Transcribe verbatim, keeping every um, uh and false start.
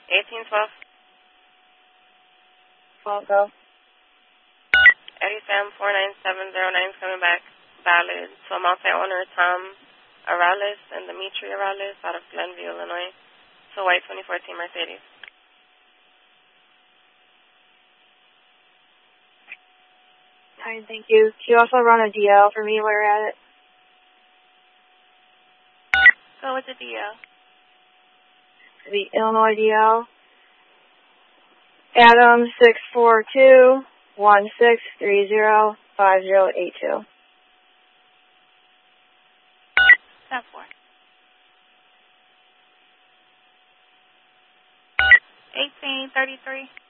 eighteen twelve. Won't go. Eddie Sam four nine seven zero nine is coming back valid. So multi-owner Tom Arales and Dimitri Arales out of Glenview, Illinois. So white twenty fourteen Mercedes. Fine, thank you. Can you also run a D L for me while you're at it? Go with the D L. The Illinois D L. Adam six four two one six three zero five zero eight two. Step four. eighteen thirty-three.